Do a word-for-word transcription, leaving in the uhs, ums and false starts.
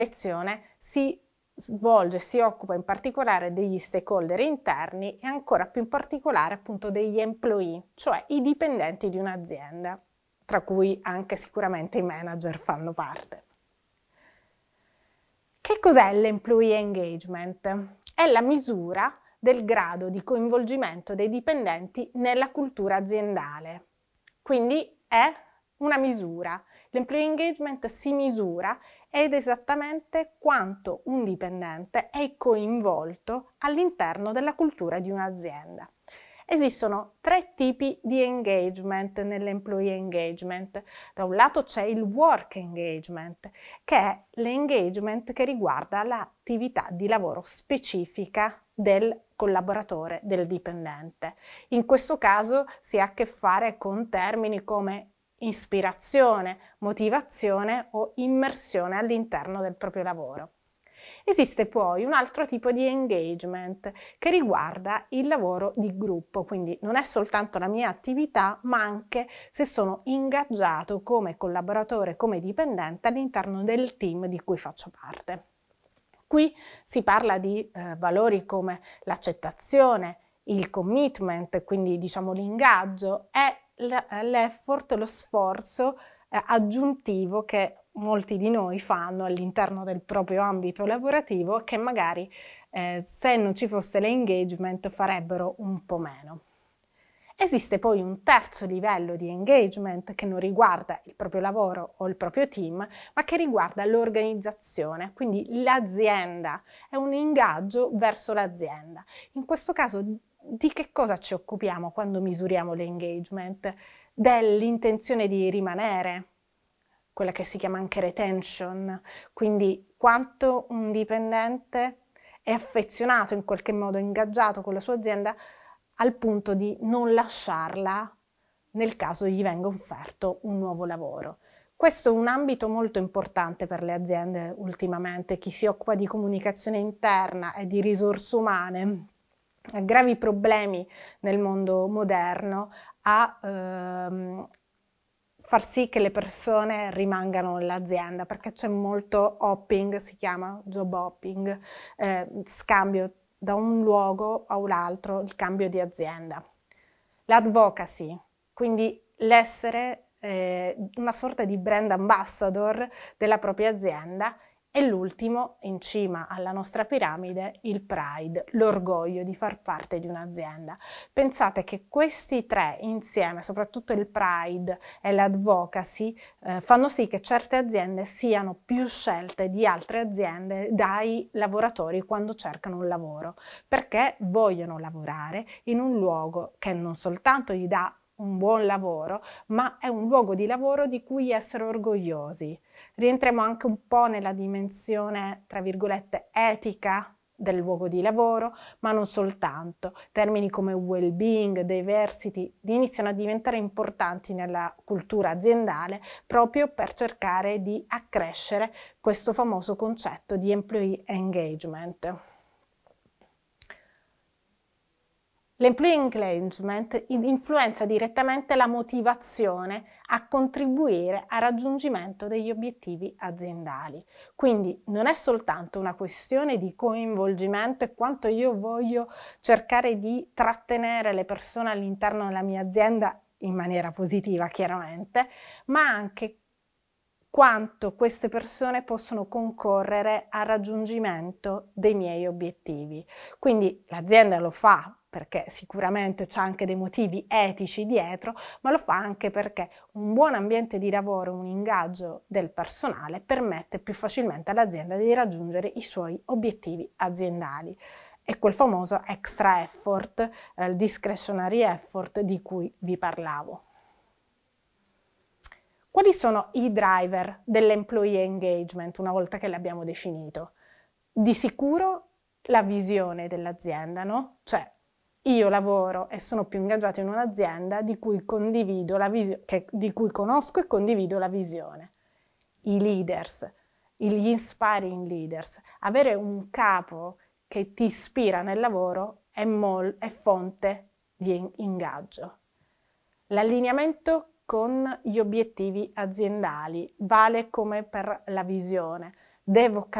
lezione si svolge, si occupa in particolare degli stakeholder interni e ancora più in particolare appunto degli employee, cioè i dipendenti di un'azienda, tra cui anche sicuramente i manager fanno parte. Che cos'è l'employee engagement? È la misura del grado di coinvolgimento dei dipendenti nella cultura aziendale. Quindi è una misura. L'employee engagement si misura ed esattamente quanto un dipendente è coinvolto all'interno della cultura di un'azienda. Esistono tre tipi di engagement nell'employee engagement. Da un lato c'è il work engagement, che è l'engagement che riguarda l'attività di lavoro specifica del collaboratore, del dipendente. In questo caso si ha a che fare con termini come ispirazione, motivazione o immersione all'interno del proprio lavoro. Esiste poi un altro tipo di engagement che riguarda il lavoro di gruppo, quindi non è soltanto la mia attività, ma anche se sono ingaggiato come collaboratore, come dipendente all'interno del team di cui faccio parte. Qui si parla di eh, valori come l'accettazione, il commitment, quindi diciamo l'ingaggio, e l'effort, lo sforzo eh, aggiuntivo che molti di noi fanno all'interno del proprio ambito lavorativo e che magari eh, se non ci fosse l'engagement farebbero un po' meno. Esiste poi un terzo livello di engagement che non riguarda il proprio lavoro o il proprio team, ma che riguarda l'organizzazione, quindi l'azienda, è un ingaggio verso l'azienda. In questo caso di che cosa ci occupiamo quando misuriamo l'engagement? Dell'intenzione di rimanere, quella che si chiama anche retention, quindi quanto un dipendente è affezionato, in qualche modo ingaggiato con la sua azienda al punto di non lasciarla nel caso gli venga offerto un nuovo lavoro. Questo è un ambito molto importante per le aziende ultimamente. Chi si occupa di comunicazione interna e di risorse umane ha gravi problemi nel mondo moderno a ehm, far sì che le persone rimangano nell'azienda, perché c'è molto hopping, si chiama job hopping, eh, scambio da un luogo a un altro, il cambio di azienda. L'advocacy, quindi l'essere eh, una sorta di brand ambassador della propria azienda, e l'ultimo, in cima alla nostra piramide, il pride, l'orgoglio di far parte di un'azienda. Pensate che questi tre insieme, soprattutto il pride e l'advocacy, eh, fanno sì che certe aziende siano più scelte di altre aziende dai lavoratori quando cercano un lavoro, perché vogliono lavorare in un luogo che non soltanto gli dà un buon lavoro, ma è un luogo di lavoro di cui essere orgogliosi. Rientriamo anche un po' nella dimensione, tra virgolette, etica del luogo di lavoro, ma non soltanto. Termini come well-being, diversity iniziano a diventare importanti nella cultura aziendale proprio per cercare di accrescere questo famoso concetto di employee engagement. L'employee engagement influenza direttamente la motivazione a contribuire al raggiungimento degli obiettivi aziendali. Quindi non è soltanto una questione di coinvolgimento e quanto io voglio cercare di trattenere le persone all'interno della mia azienda in maniera positiva, chiaramente, ma anche quanto queste persone possono concorrere al raggiungimento dei miei obiettivi. Quindi l'azienda lo fa perché sicuramente c'è anche dei motivi etici dietro, ma lo fa anche perché un buon ambiente di lavoro, un ingaggio del personale permette più facilmente all'azienda di raggiungere i suoi obiettivi aziendali. È quel famoso extra effort, eh, il discretionary effort di cui vi parlavo. Quali sono i driver dell'employee engagement una volta che l'abbiamo definito? Di sicuro la visione dell'azienda, no? Cioè io lavoro e sono più ingaggiato in un'azienda di cui condivido la visione, che, di cui conosco e condivido la visione. I leaders, gli inspiring leaders, avere un capo che ti ispira nel lavoro è, mol, è fonte di ingaggio. L'allineamento con gli obiettivi aziendali vale come per la visione. devo